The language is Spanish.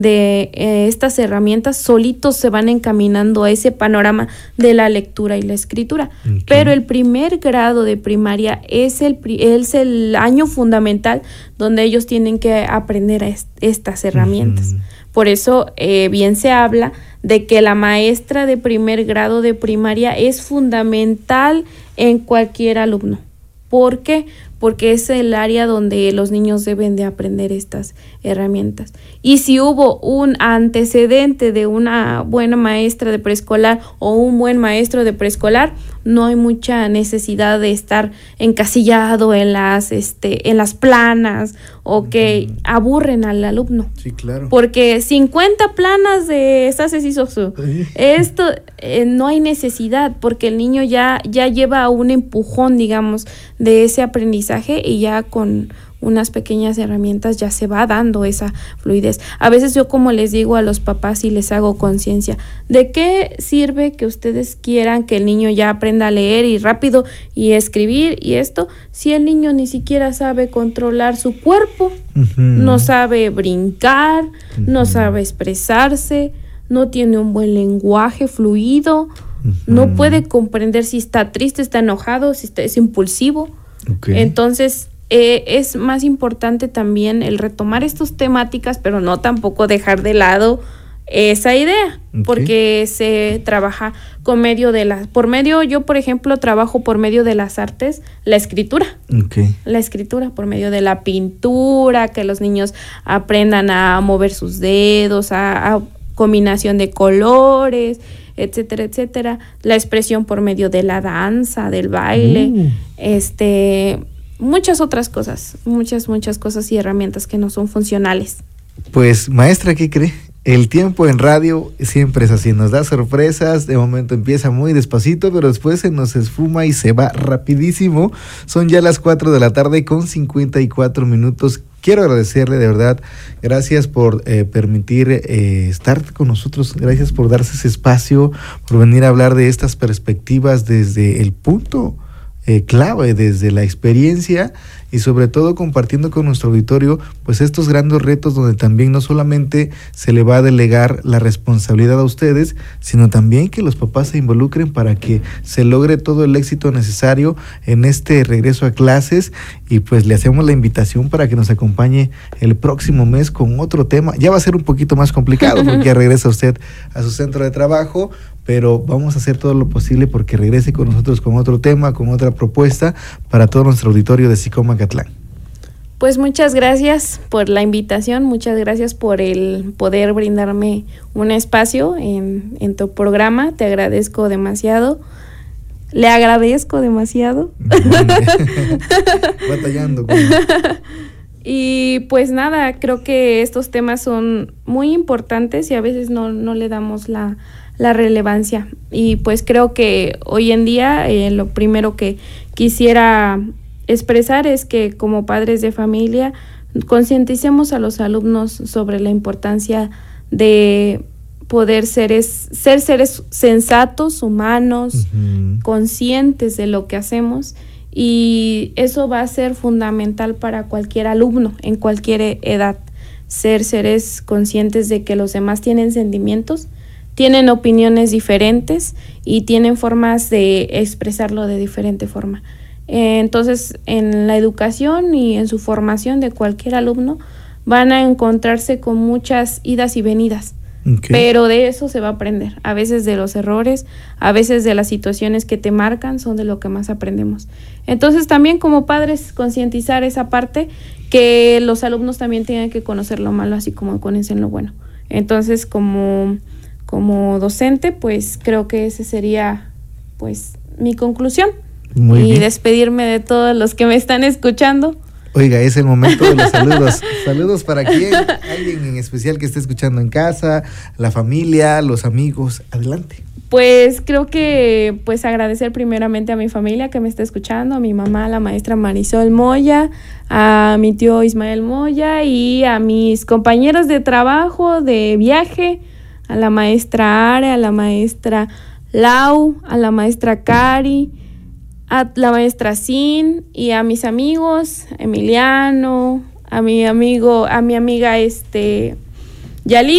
estas herramientas solitos se van encaminando a ese panorama de la lectura y la escritura. Okay. Pero el primer grado de primaria es el año fundamental donde ellos tienen que aprender estas herramientas. Por eso bien se habla de que la maestra de primer grado de primaria es fundamental en cualquier alumno. ¿Por qué? Porque es el área donde los niños deben de aprender estas herramientas. Y si hubo un antecedente de una buena maestra de preescolar o un buen maestro de preescolar, no hay mucha necesidad de estar encasillado en las planas o que aburren al alumno. Sí, claro. Porque 50 planas de Sases y Sosu, esto no hay necesidad, porque el niño ya lleva un empujón, digamos, de ese aprendizaje, y ya con unas pequeñas herramientas ya se va dando esa fluidez. A veces yo, como les digo a los papás y les hago conciencia, ¿de qué sirve que ustedes quieran que el niño ya aprenda a leer y rápido y escribir y esto, si el niño ni siquiera sabe controlar su cuerpo, no sabe brincar, no sabe expresarse, no tiene un buen lenguaje fluido, no puede comprender si está triste, está enojado, si es impulsivo? Okay. Entonces, es más importante también el retomar estas temáticas, pero no tampoco dejar de lado esa idea, porque se trabaja yo, por ejemplo, trabajo por medio de las artes, la escritura. La escritura por medio de la pintura, que los niños aprendan a mover sus dedos, a combinación de colores, etcétera, etcétera. La expresión por medio de la danza, del baile, muchas otras cosas, muchas cosas y herramientas que no son funcionales. Pues, maestra, ¿qué cree? El tiempo en radio siempre es así, nos da sorpresas, de momento empieza muy despacito, pero después se nos esfuma y se va rapidísimo. Son ya las 4 de la tarde con 54 minutos. Quiero agradecerle, de verdad, gracias por permitir estar con nosotros, gracias por darse ese espacio, por venir a hablar de estas perspectivas desde el punto clave, desde la experiencia, y sobre todo compartiendo con nuestro auditorio pues estos grandes retos donde también no solamente se le va a delegar la responsabilidad a ustedes, sino también que los papás se involucren para que se logre todo el éxito necesario en este regreso a clases. Y pues le hacemos la invitación para que nos acompañe el próximo mes con otro tema. Ya va a ser un poquito más complicado porque ya regresa usted a su centro de trabajo, pero vamos a hacer todo lo posible porque regrese con nosotros con otro tema, con otra propuesta para todo nuestro auditorio de Xicomacatlán. Pues muchas gracias por la invitación, muchas gracias por el poder brindarme un espacio en tu programa. Te agradezco demasiado. Le agradezco demasiado. Batallando. Y pues nada, creo que estos temas son muy importantes y a veces no le damos la relevancia. Y pues creo que hoy en día lo primero que quisiera expresar es que como padres de familia concienticemos a los alumnos sobre la importancia de poder ser seres sensatos, humanos, conscientes de lo que hacemos, y eso va a ser fundamental para cualquier alumno en cualquier edad, ser seres conscientes de que los demás tienen sentimientos, tienen opiniones diferentes y tienen formas de expresarlo de diferente forma. Entonces, en la educación y en su formación de cualquier alumno van a encontrarse con muchas idas y venidas. Pero de eso se va a aprender. A veces de los errores, a veces de las situaciones que te marcan son de lo que más aprendemos. Entonces también como padres concientizar esa parte, que los alumnos también tienen que conocer lo malo así como conocen lo bueno. Entonces como docente pues creo que ese sería pues mi conclusión. Muy bien. Despedirme de todos los que me están escuchando. Oiga, es el momento de los saludos. ¿Saludos para quién? ¿Alguien en especial que esté escuchando en casa? ¿La familia? ¿Los amigos? Adelante. Pues creo que pues agradecer primeramente a mi familia que me está escuchando, a mi mamá, la maestra Marisol Moya, a mi tío Ismael Moya y a mis compañeros de trabajo, de viaje, a la maestra Are, a la maestra Lau, a la maestra Cari, a la maestra Sin y a mis amigos, Emiliano, a mi amiga Yali.